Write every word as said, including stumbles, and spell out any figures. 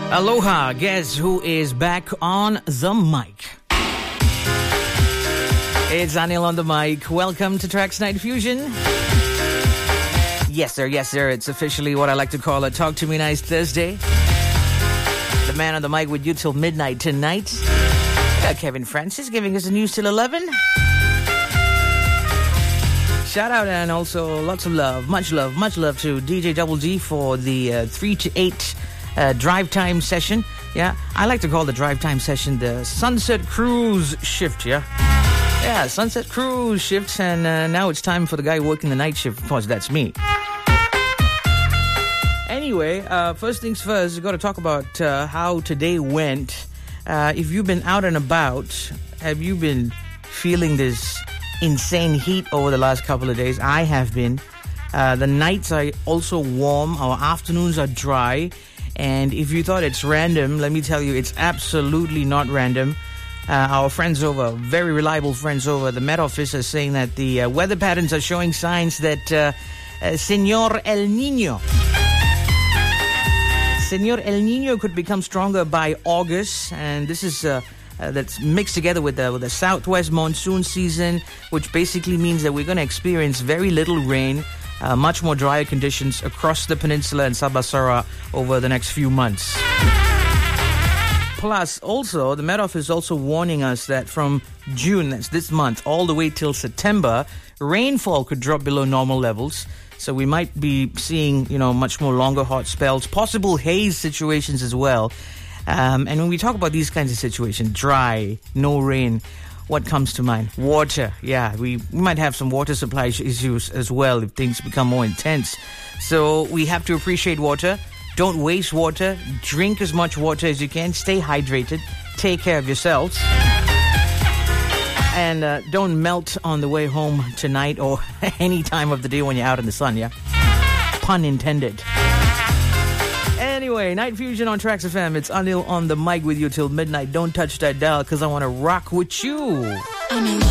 Aloha, guess who is back on the mic? It's Anil on the mic. Welcome to Tracks Night Fusion. Yes, sir, yes, sir. It's officially what I like to call a Talk to Me Nice Thursday. The man on the mic with you till midnight tonight. We got Kevin Francis giving us the news till eleven. Shout out and also lots of love, much love, much love to D J Double G for the uh, three to eight uh, drive time session. Yeah, I like to call the drive time session the Sunset Cruise shift, yeah? Yeah, Sunset Cruise shift, and uh, now it's time for the guy working the night shift. Of course, that's me. Anyway, uh, first things first, we've got to talk about uh, how today went. Uh, if you've been out and about, have you been feeling this insane heat over the last couple of days? I have been. Uh, the nights are also warm. Our afternoons are dry. And if you thought it's random, let me tell you, it's absolutely not random. Uh, our friends over, very reliable friends over the Met Office are saying that the uh, weather patterns are showing signs that uh, uh, Señor El Niño, Señor El Niño could become stronger by August. And this is... Uh, Uh, that's mixed together with the, with the southwest monsoon season, which basically means that we're going to experience very little rain, uh, much more drier conditions across the peninsula and Sabah over the next few months. Plus, also, the Met Office is also warning us that from June, that's this month, all the way till September, rainfall could drop below normal levels. So we might be seeing, you know, much more longer hot spells, possible haze situations as well. Um, and when we talk about these kinds of situations, dry, no rain, what comes to mind? Water. Yeah, we, we might have some water supply issues as well if things become more intense. So we have to appreciate water. Don't waste water. Drink as much water as you can. Stay hydrated. Take care of yourselves. And uh, don't melt on the way home tonight or any time of the day when you're out in the sun, yeah? Pun intended. Anyway, Night Fusion on Tracks F M. It's Anil on the mic with you till midnight. Don't touch that dial because I want to rock with you.